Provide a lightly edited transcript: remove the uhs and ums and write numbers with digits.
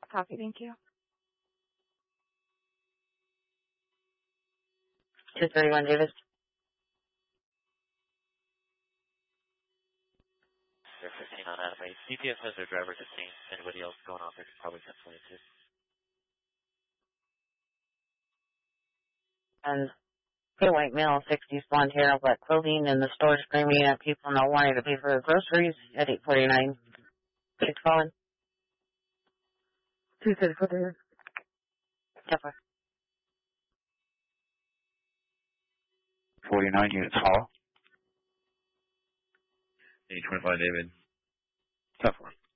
Copy, thank you. 231 Davis. They're 15 on Adamate. CPS has their driver detained. Anybody else going off there could probably 1022. And hey, white male, 60s, blonde hair, black clothing, in the store screaming at people not wanting to pay for their groceries at 849. Keep calling. 264 Davis. Definitely. 49 units hall. 825 David. Tough one.